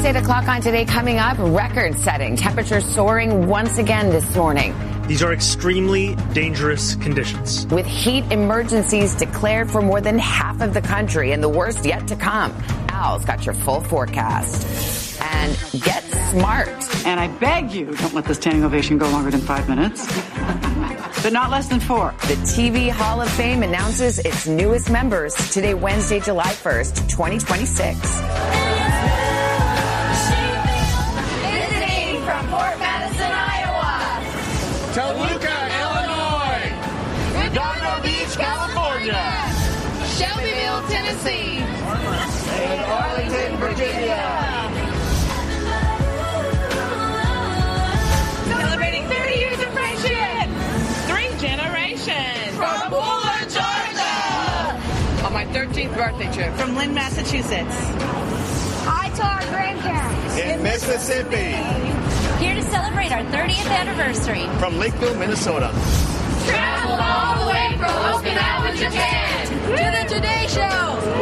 8 o'clock on Today. Coming up, record-setting temperatures soaring once again this morning. These are extremely dangerous conditions. With heat emergencies declared for more than half of the country and the worst yet to come. Al's got your full forecast. And get smart. And I beg you, don't let the standing ovation go longer than 5 minutes. But not less than 4. The TV Hall of Fame announces its newest members today, Wednesday, July 1st, 2026. Visiting from Fort Madison, Iowa. Toluca, Illinois. Redondo Beach, California. Shelbyville, Tennessee. And Arlington, Virginia. Celebrating 30 years of friendship. 3 generations. From Pooler, Georgia. On my 13th birthday trip. From Lynn, Massachusetts. Hi to our grandparents. In Mississippi. Here to celebrate our 30th anniversary. From Lakeville, Minnesota. Traveled all the way from Okinawa, Japan. To the Today Show.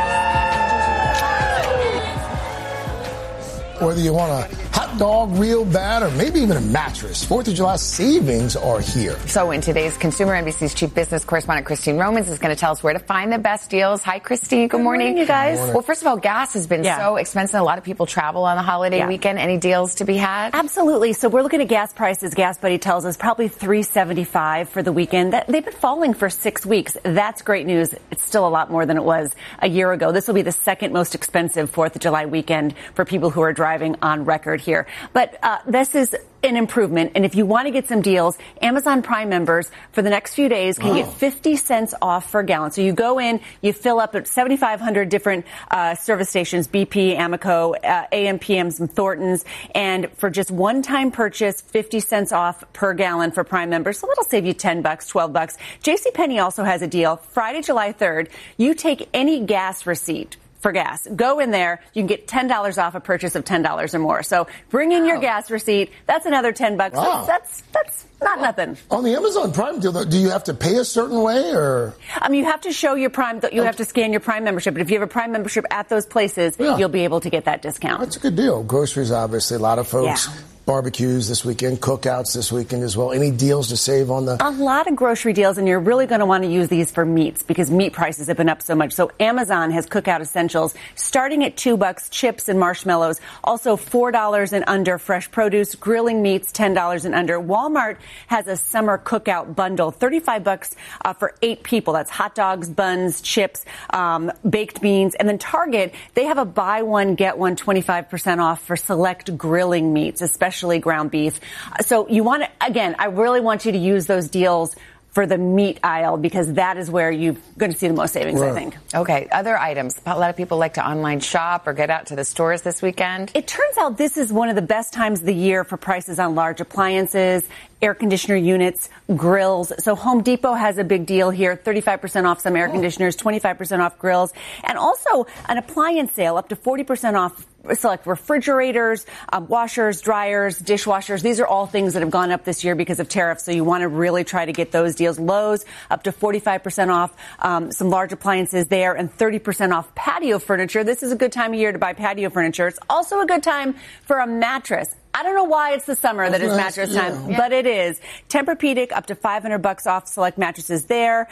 Whether you want a hot dog real bad or maybe even a mattress, 4th of July savings are here. So in today's Consumer, NBC's chief business correspondent Christine Romans is going to tell us where to find the best deals. Hi, Christine. Good morning, you guys. Well, first of all, gas has been so expensive. A lot of people travel on the holiday weekend. Any deals to be had? Absolutely. So we're looking at gas prices. Gas Buddy tells us probably $3.75 for the weekend. They've been falling for 6 weeks. That's great news. It's still a lot more than it was a year ago. This will be the second most expensive 4th of July weekend for people who are driving on record here. But this is an improvement. And if you want to get some deals, Amazon Prime members for the next few days can get 50 cents off per gallon. So you go in, you fill up at 7,500 different service stations, BP, Amoco, AM, PMs, and Thorntons. And for just one-time purchase, 50 cents off per gallon for Prime members. So it'll save you $10, $12. JCPenney also has a deal. Friday, July 3rd, you take any gas receipt for gas. Go in there. You can get $10 off a purchase of $10 or more. So bring in your gas receipt. That's another $10. Wow. That's not nothing. On the Amazon Prime deal, do you have to pay a certain way or? You have to show your Prime. You have to scan your Prime membership. But if you have a Prime membership at those places, you'll be able to get that discount. That's a good deal. Groceries, obviously. A lot of folks. Yeah. Barbecues this weekend, cookouts this weekend as well. Any deals to save on the? A lot of grocery deals, and you're really going to want to use these for meats because meat prices have been up so much. So Amazon has cookout essentials starting at $2, chips and marshmallows. Also $4 and under fresh produce, grilling meats $10 and under. Walmart has a summer cookout bundle, $35 for 8 people. That's hot dogs, buns, chips, baked beans. And then Target, they have a buy one, get one 25% off for select grilling meats, especially ground beef. So you want to, again, I really want you to use those deals for the meat aisle because that is where you're going to see the most savings, I think. Okay, other items. A lot of people like to online shop or get out to the stores this weekend. It turns out this is one of the best times of the year for prices on large appliances, air conditioner units, grills. So Home Depot has a big deal here, 35% off some air conditioners, 25% off grills, and also an appliance sale up to 40% off select refrigerators, washers, dryers, dishwashers. These are all things that have gone up this year because of tariffs. So you want to really try to get those deals. Lowe's up to 45% off some large appliances there and 30% off patio furniture. This is a good time of year to buy patio furniture. It's also a good time for a mattress. I don't know why it's the summer that is mattress time, but it is. Tempur-Pedic up to $500 off select mattresses there.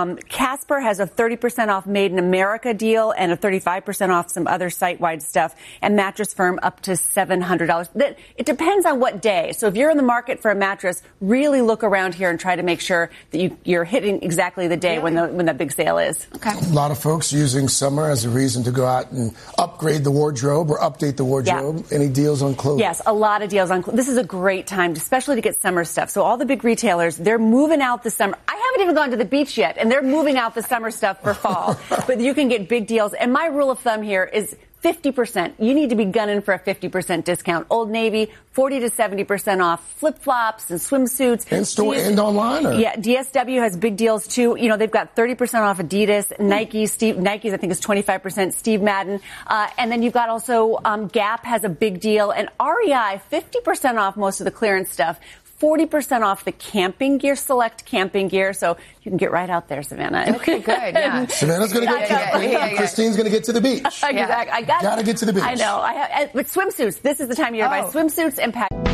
Casper has a 30% off Made in America deal and a 35% off some other site-wide stuff. And Mattress Firm up to $700. It depends on what day. So if you're in the market for a mattress, really look around here and try to make sure that you're hitting exactly the day when that big sale is. Okay. A lot of folks using summer as a reason to go out and upgrade the wardrobe or update the wardrobe. Yeah. Any deals on clothing? Yes, a lot of deals on clothing. This is a great time, especially to get summer stuff. So all the big retailers, they're moving out the summer. I haven't even gone to the beach yet, and they're moving out the summer stuff for fall. But you can get big deals. And my rule of thumb here is 50%. You need to be gunning for a 50% discount. Old Navy, 40 to 70% off flip-flops and swimsuits. In store and online? Or? Yeah, DSW has big deals too. You know, they've got 30% off Adidas, Nike's I think is 25%, Steve Madden. And then you've got also Gap has a big deal, and REI, 50% off most of the clearance stuff. 40% off the camping gear, select camping gear. So you can get right out there, Savannah. Okay, good. Yeah. Savannah's going to get camping. And Christine's going to get to the beach. Exactly. Got to get to the beach. I know. But swimsuits. This is the time of year to buy swimsuits and pack.